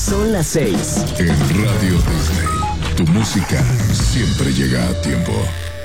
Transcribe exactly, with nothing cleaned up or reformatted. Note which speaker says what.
Speaker 1: Son las seis.
Speaker 2: En Radio Disney, tu música siempre llega a tiempo.